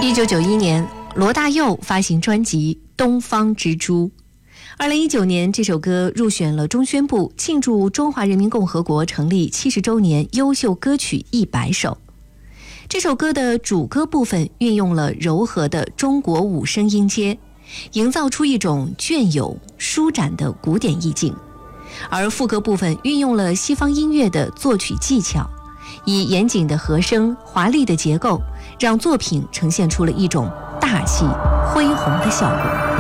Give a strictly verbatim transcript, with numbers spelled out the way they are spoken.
一九九一年，罗大佑发行专辑《东方之珠》。二零一九年，这首歌入选了中宣部庆祝中华人民共和国成立七十周年优秀歌曲一百首。这首歌的主歌部分运用了柔和的中国五声音阶，营造出一种隽有舒展的古典意境，而副歌部分运用了西方音乐的作曲技巧，以严谨的和声、华丽的结构，让作品呈现出了一种大气恢宏的效果。